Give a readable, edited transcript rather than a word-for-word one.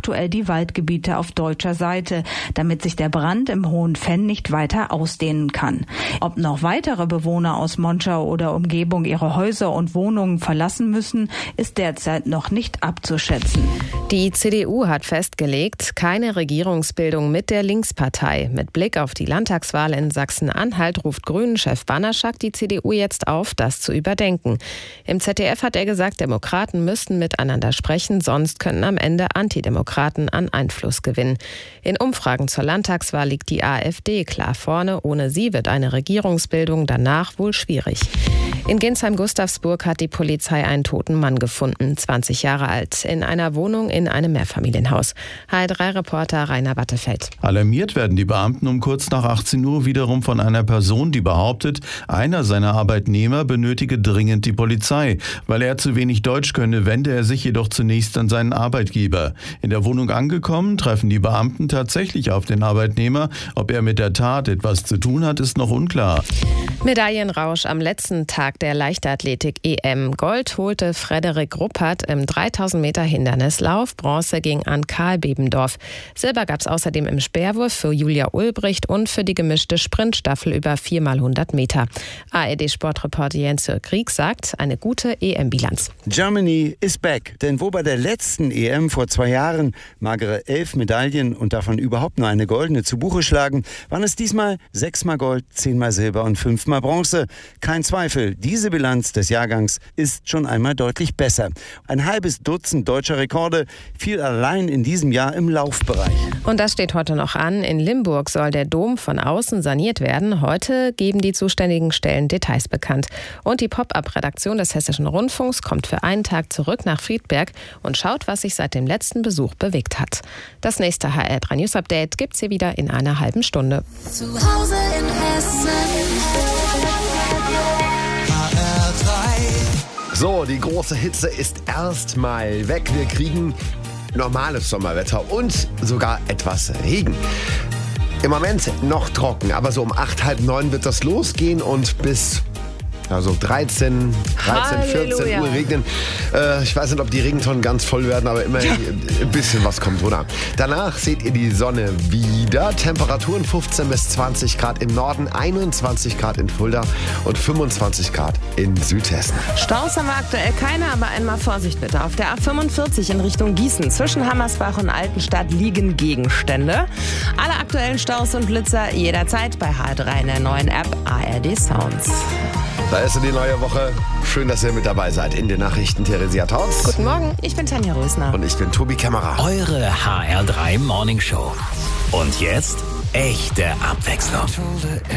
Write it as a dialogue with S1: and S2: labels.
S1: aktuell die Waldgebiete auf deutscher Seite, damit sich der Brand im Hohen Venn nicht weiter ausdehnen kann. Ob noch weitere Bewohner aus Monschau oder Umgebung ihre Häuser und Wohnungen verlassen müssen, ist derzeit noch nicht abzuschätzen.
S2: Die CDU hat festgelegt, keine Regierungsbildung mit der Linkspartei. Mit Blick auf die Landtagswahl in Sachsen-Anhalt ruft Grünen-Chef Banaszak die CDU jetzt auf, das zu überdenken. Im ZDF hat er gesagt, Demokraten müssten miteinander sprechen, sonst könnten am Ende Antidemokraten an Einfluss gewinnen. In Umfragen zur Landtagswahl liegt die AfD klar vorne. Ohne sie wird eine Regierungsbildung danach wohl schwierig. In Ginsheim-Gustavsburg hat die Polizei einen toten Mann gefunden, 20 Jahre alt, in einer Wohnung in einem Mehrfamilienhaus. HR3-Reporter Rainer Wattefeld.
S3: Alarmiert werden die Beamten um kurz nach 18 Uhr wiederum von einer Person, die behauptet, einer seiner Arbeitnehmer benötige dringend die Polizei. Weil er zu wenig Deutsch könne, wende er sich jedoch zunächst an seinen Arbeitgeber. In der Wohnung angekommen, treffen die Beamten tatsächlich auf den Arbeitnehmer. Ob er mit der Tat etwas zu tun hat, ist noch unklar.
S2: Medaillenrausch am letzten Tag der Leichtathletik-EM. Gold holte Frederik Ruppert im 3000 Meter Hindernislauf, Bronze ging an Karl Bebendorf. Silber gab es außerdem im Speerwurf für Julia Ulbricht und für die gemischte Sprintstaffel über 4x100 Meter. ARD-Sportreporter Jens Krieg sagt, eine gute EM-Bilanz.
S4: Germany is back. Denn wo bei der letzten EM vor 2 Jahren magere 11 Medaillen und davon überhaupt nur eine goldene zu Buche schlagen, waren es diesmal 6-mal Gold, 10-mal Silber und 5-mal Bronze. Kein Zweifel, diese Bilanz des Jahrgangs ist schon einmal deutlich besser. Ein halbes Dutzend deutscher Rekorde fiel allein in diesem Jahr im Laufbereich.
S2: Und das steht heute noch an. In Limburg soll der Dom von außen saniert werden. Heute geben die zuständigen Stellen Details bekannt. Und die Pop-up-Redaktion des Hessischen Rundfunks kommt für einen Tag zurück nach Friedberg und schaut, was sich seit dem letzten Besuch bewegt hat. Das nächste HR3 News Update gibt's hier wieder in einer halben Stunde.
S5: Zu Hause in Hessen.
S6: So, die große Hitze ist erstmal weg. Wir kriegen normales Sommerwetter und sogar etwas Regen. Im Moment noch trocken, aber so um 8, halb 9 wird das losgehen und bis 13, 14 Uhr regnen. Ich weiß nicht, ob die Regentonnen ganz voll werden, aber immerhin ein bisschen was kommt runter. Danach seht ihr die Sonne wieder. Temperaturen 15 bis 20 Grad im Norden, 21 Grad in Fulda und 25 Grad in Südhessen.
S2: Staus haben wir aktuell keine, aber einmal Vorsicht bitte. Auf der A45 in Richtung Gießen zwischen Hammersbach und Altenstadt liegen Gegenstände. Alle aktuellen Staus und Blitzer jederzeit bei H3 in der neuen App ARD Sounds.
S6: Da ist die neue Woche. Schön, dass ihr mit dabei seid. In den Nachrichten Theresia Tautz.
S2: Guten Morgen, ich bin Tanja Rösner.
S6: Und ich bin Tobi Kämmerer.
S7: Eure HR3 Morning Show. Und jetzt echte Abwechslung.